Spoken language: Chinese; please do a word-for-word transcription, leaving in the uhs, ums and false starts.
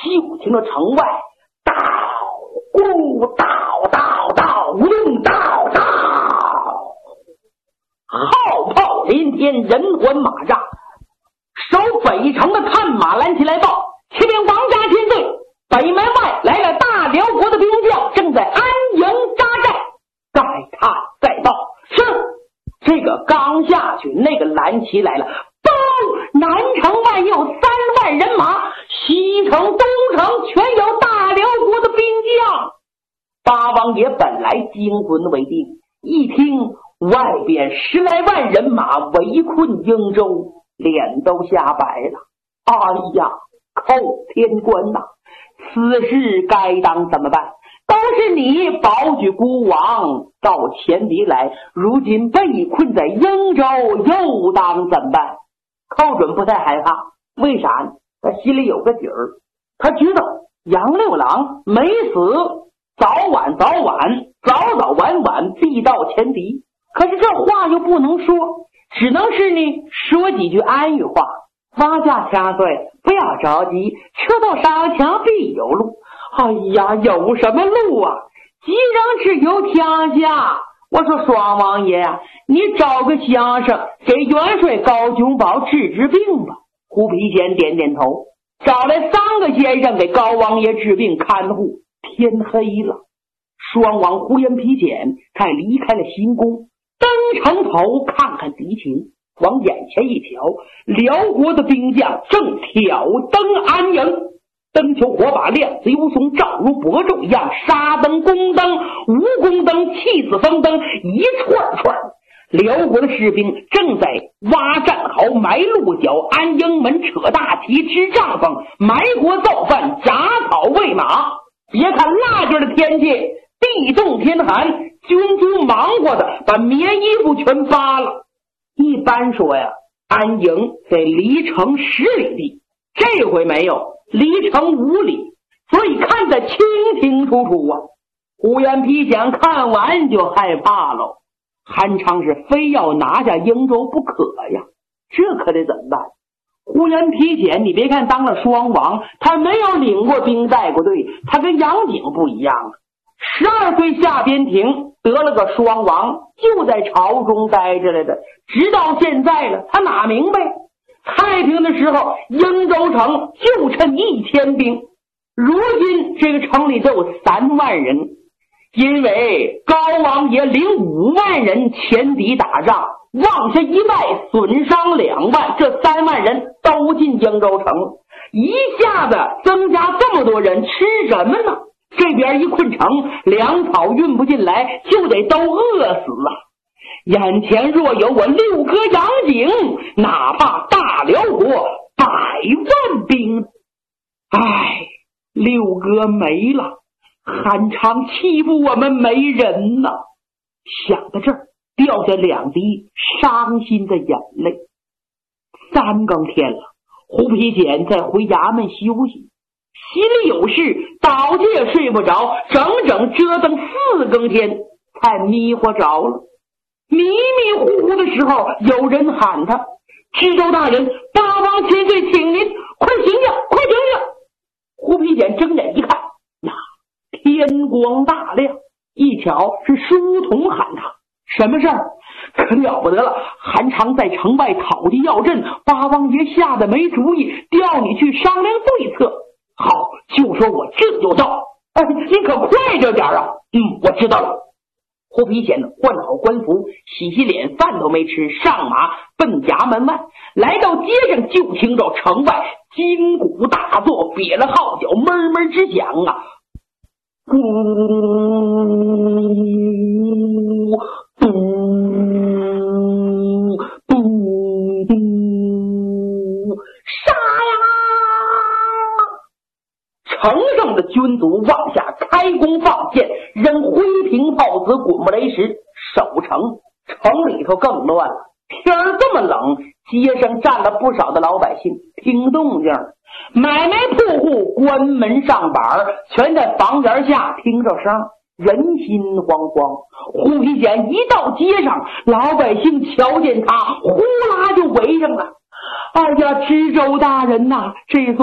就听到城外道咕道道道嗡道道，号炮连天，人环马扎。守北城的探马拦起来报：启禀王家千岁，北门外来了大辽国的兵将，正在安营扎寨。再探再报，是这个刚下去，那个蓝旗来了，报南城外有三万人马，西城东城全有大辽国的兵将。八王爷本来惊魂未定，一听外边十来万人马围困英州，脸都吓白了。哎呀，寇天官呐、啊，此事该当怎么办？都是你保举孤王到前敌来，如今被困在英州，又当怎么办？寇准不太害怕，为啥呢？他心里有个底儿，他知道杨六郎没死，早晚早晚早早晚晚必到前敌。可是这话又不能说，只能是呢说几句安语话。王家千岁，不要着急，车到上墙必有路。哎呀，有什么路啊？吉人只有天下。我说双王爷呀，你找个相声给元帅高君宝治治病吧。胡皮贤点点头，找来三个先生给高王爷治病看护。天黑了，双王胡延皮简才离开了新宫，登城头看看敌情，往眼前一瞧，辽国的兵将正挑灯安营，灯球火把亮子如松，照如薄昼一样，沙灯宫灯蜈蚣灯气死风灯一串串。辽国的士兵正在挖战壕，埋鹿角，安营门，扯大旗，支帐篷，埋锅造饭，铡草喂马。别看腊月的天气，地冻天寒，军卒忙活的把棉衣服全扒了。一般说呀，安营在离城十里地，这回没有，离城五里，所以看得清清楚楚啊。胡延皮简看完就害怕了，韩昌是非要拿下英州不可呀，这可得怎么办？胡延皮简你别看当了双王，他没有领过兵带过队，他跟杨景不一样啊。十二岁下边庭，得了个双王，就在朝中待着来的，直到现在了，他哪明白？太平的时候，英州城就趁一千兵，如今这个城里只有三万人，因为高王爷领五万人前敌打仗，忘下一败，损伤两万，这三万人都进英州城，一下子增加这么多人，吃什么呢？这边一困城，粮草运不进来，就得都饿死啊！眼前若有我六哥杨景，哪怕大辽国百万兵，唉，六哥没了，韩昌欺负我们没人呐！想到这儿，掉下两滴伤心的眼泪。三更天了，胡皮简在回衙门休息，心里有事，倒借睡不着，整整折腾四更天才迷糊着了。迷迷糊糊的时候，有人喊他：知州大人，八王千岁请您，快醒醒，快醒醒！胡皮简睁眼一看，呀，天光大亮，一瞧是书童喊他，什么事儿？可了不得了，韩昌在城外讨敌要阵，八王爷吓得没主意，调你去商量对策。好，就说我这就到。哎，你可快着点啊！嗯，我知道了。胡皮简换好官服，洗洗脸，饭都没吃，上马奔衙门外。来到街上，就听着城外金鼓大作，瘪了号角，闷闷直响啊！嘟嘟嘟嘟，杀呀！城上的军卒往下开弓放箭，扔灰瓶炮子，滚木雷石，守城。城里头更乱了，天儿这么冷，街上站了不少的老百姓听动静，买卖铺户关门上板，全在房檐下听着声，人心惶惶。胡皮简一到街上，老百姓瞧见他，呼啦就围上了。哎呀，知州大人呐、啊，这座